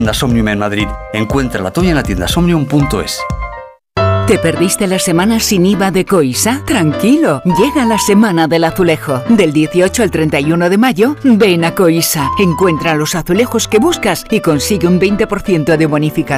Tiendas Omnium en Madrid. Encuentra la tuya en la tienda omnium.es. ¿Te perdiste la semana sin IVA de Coisa? Tranquilo, llega la semana del azulejo. Del 18 al 31 de mayo, ven a Coisa. Encuentra los azulejos que buscas y consigue un 20% de bonificación